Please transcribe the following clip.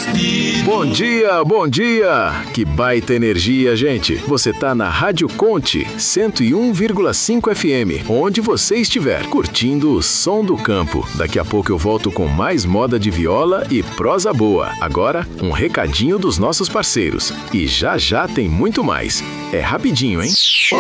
Bom dia, bom dia! Que baita energia, gente! Você tá na Rádio Conte 101,5 FM, onde você estiver, curtindo o som do campo. Daqui a pouco eu volto com mais moda de viola e prosa boa. Agora, um recadinho dos nossos parceiros. E já já tem muito mais. É rapidinho, hein?